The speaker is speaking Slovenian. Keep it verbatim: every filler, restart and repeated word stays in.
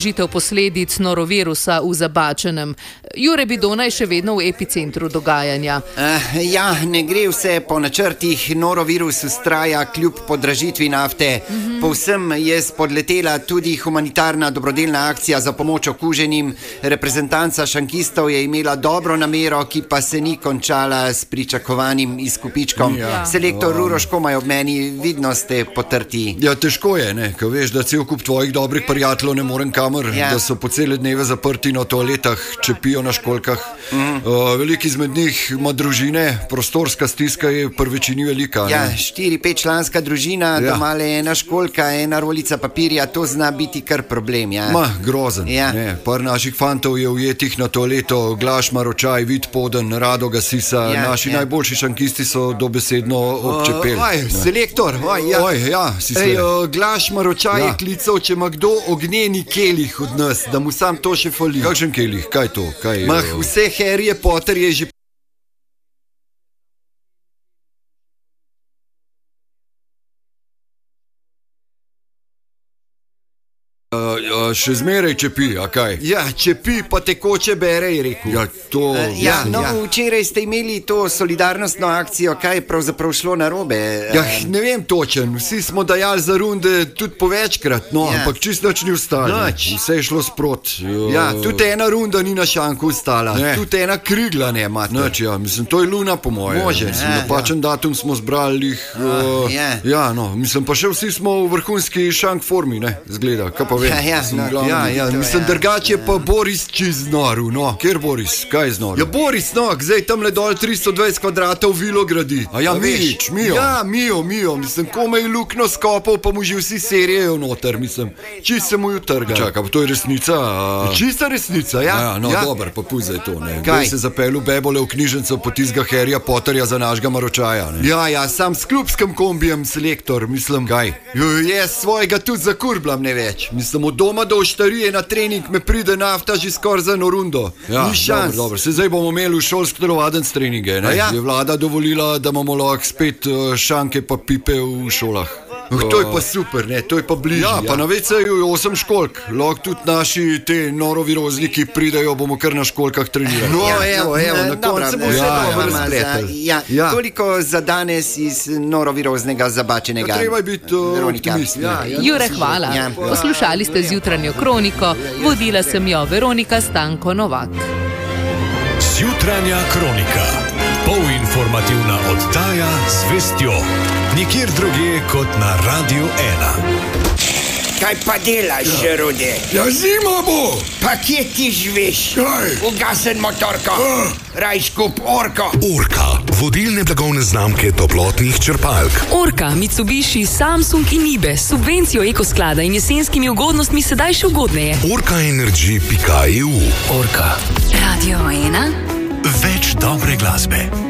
blažitev posledic norovirusa v Zabačenem. Jure Bidonaj še vedno v epicentru dogajanja. Uh, ja, ne gre vse po načrtih. Norovirus ustraja kljub podražitvi nafte. Mm-hmm. Povsem je spodletela tudi humanitarna dobrodelna akcija za pomoč okuženim. Reprezentanca šankistov je imela dobro namero, ki pa se ni končala s pričakovanim izkupičkom. Ja. Selektor Uroš Komaj ob meni, vidno ste potrti. Ja, težko je, ne, ko veš, da cel kup tvojih dobrih prijateljev ne morem kamor, ja. Da so po cele dneve zaprti na toaletah, čepijo na školjkah. Mm. Uh, veliki izmed njih ima družine, prostorska stiska je pri večini velika. Ja, štiri, pet članska družina, ja. Doma le ena školjka, ena rolica papirja, to zna biti kar problem. Ja. Ma, grozen. Ja. Ne, par naših fantov je ujetih na toaleto, Glaš Maročaj, Vid Poden, Rado Gasisa, ja, naši ja. najboljši šankisti so dobesedno občepeli. Uh, oj, selektor, oj, ja. Oj, ja, si Ej, uh, Glaš Maročaj ja. je klical, če ima kdo ognjeni kelih od nas, da mu sam to še fali. Kakšen kelih? Kaj to? Kaj, Mah, vse Harryje Potter je že Uh, še zmeraj čepi, a kaj? Ja, čepi, pa tekoče bere, je rekel. Ja, to... Uh, ja, no, ja. včeraj ste imeli to solidarnostno akcijo, kaj je pravzaprav šlo narobe? Ja, ne vem točen, vsi smo dajali za runde tudi po večkrat, no, ja. Ampak čisto nič ni ustalo. Vse je šlo sprot. Uh... Ja, tudi ena runda ni na šanku ustala, ne. Tudi ena krigla ne imate. Nič, ja, mislim, to je luna po moje. Može. Mislim, ja, napačen ja. datum smo zbrali jih. Uh, ja. ja, no, mislim, pa še vsi smo v vrhunski šank formi, ne, zgleda, kaj pa vem. Ja, ja, no, ja, ja, mislim, drugače je pa Boris čez noru, no. Kjer Boris? Kaj z noru? Ja, Boris, no, zdaj tam le dol tristo dvajset kvadratov vilo gradi. A ja, Milič, Mijo. Ja, Mijo, Mijo, mislim, komaj lukno skopal, pa mu že vsi serijejo noter, mislim, čist se mu ju trga. Čaka, pa to je resnica? A... Čista resnica, ja. Ja, no, ja. dober, pa puzaj to, ne. Kaj? Kaj se zapelu bebole v knjižnico po tizga Harryja Potterja za našega Maročaja, ne. Ja, ja, sam s klubskim kombijem selektor, mislim. Kaj? Jaz svojega tudi zakurblam ne več, mislim, od doma do oštarije na trening me pride nafta že skoraj za eno rundo. Ja, ni šans. Dobro, dobro. Se zdaj bomo imeli v šolsko telovadence treninge, ne? Ja? Je vlada dovolila, da imamo lahko spet šanke pa pipe v šolah. Uh, to je pa super, ne, to je pa bližje. Ja, pa ja. Na ve ce ju osem školjk. Lahko tudi naši te norovirozniki pridejo, bomo kar na školjkah trenirali. No, ja, evo, evo, na koncu se bo vse dobro razpletel. Ja, ja. Toliko za danes iz noroviroznega Zabačenega. Ja, treba je biti uh, optimist. Ja, ja. Jure, hvala. Ja. Poslušali ste Zjutranjo kroniko, vodila sem jo Veronika Stanko Novak. Zjutranja kronika. Polinformativna oddaja z vestjo. Nikjer drugje kot na Radiu ena. Kaj pa delaš, Žerude? Ja, zima bo! Pa kje ti živiš? Kaj? Ugasen motorko. Uh. Raj skup Orko. Orka, vodilne blagovne znamke toplotnih črpalk. Orka, Mitsubishi, Samsung in Nibe s subvencijo ekosklada in jesenskimi ugodnostmi sedaj še ugodneje. orka energy pika e u. Orka. Radio ena. Več dobre glasbe.